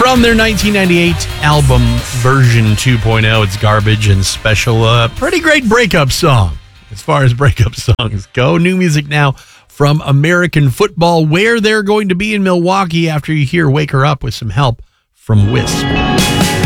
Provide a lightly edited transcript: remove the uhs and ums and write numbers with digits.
From their 1998 album version 2.0, it's Garbage and Special. Pretty great breakup song as far as breakup songs go. New music now from American Football, where they're going to be in Milwaukee after you hear Wake Her Up with some help from Wisp.